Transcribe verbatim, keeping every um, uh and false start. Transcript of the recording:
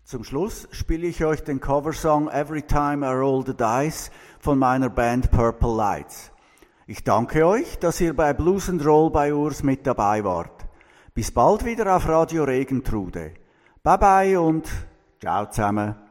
Zum Schluss spiele ich euch den Coversong Every Time I Roll the Dice von meiner Band Purple Lights. Ich danke euch, dass ihr bei Blues and Roll bei Urs mit dabei wart. Bis bald wieder auf Radio Regentrude. Bye bye und ciao zusammen.